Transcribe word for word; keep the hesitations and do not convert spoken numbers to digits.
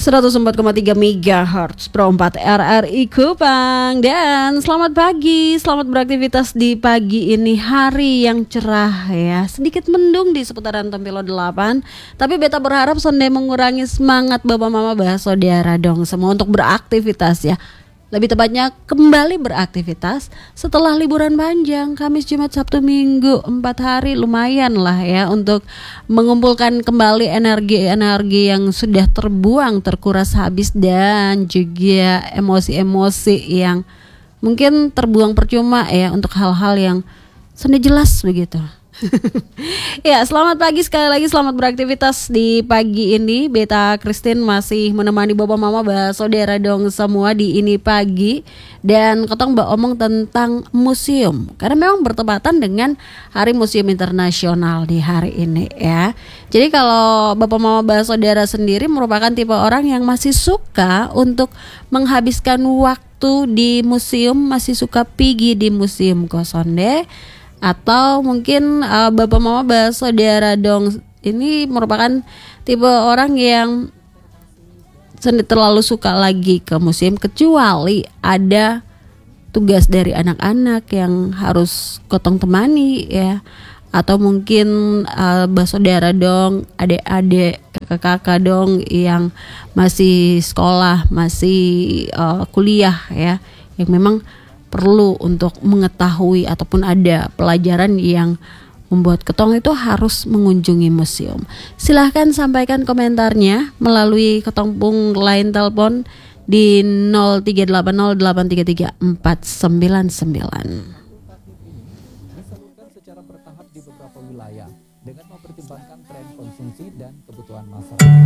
seratus empat koma tiga megahertz Pro empat R R I Kupang. Dan selamat pagi, selamat beraktivitas di pagi ini, hari yang cerah ya. Sedikit mendung di seputaran Tempilo delapan, tapi beta berharap sonde mengurangi semangat bapak mama saudara dong semua untuk beraktivitas ya. Lebih tepatnya kembali beraktivitas setelah liburan panjang Kamis, Jumat, Sabtu, Minggu, empat hari lumayan lah ya untuk mengumpulkan kembali energi-energi yang sudah terbuang, terkuras habis, dan juga emosi-emosi yang mungkin terbuang percuma ya untuk hal-hal yang sudah jelas begitu. Ya, selamat pagi sekali lagi, selamat beraktivitas di pagi ini. Beta Christine masih menemani bapak mama bah saudara dong semua di ini pagi. Dan ketong mbak omong tentang museum, karena memang bertepatan dengan Hari Museum Internasional di hari ini ya. Jadi kalau bapak mama bah saudara sendiri merupakan tipe orang yang masih suka untuk menghabiskan waktu di museum, masih suka pergi di museum kosonde, atau mungkin uh, bapak mama bah saudara dong ini merupakan tipe orang yang terlalu suka lagi ke museum, kecuali ada tugas dari anak-anak yang harus kotong temani ya, atau mungkin uh, bah saudara dong, adik-adik, kakak-kakak dong yang masih sekolah, masih uh, kuliah ya, yang memang perlu untuk mengetahui ataupun ada pelajaran yang membuat ketong itu harus mengunjungi museum. Silahkan sampaikan komentarnya melalui ketongpung line telepon di nol tiga delapan nol delapan tiga tiga empat sembilan sembilan.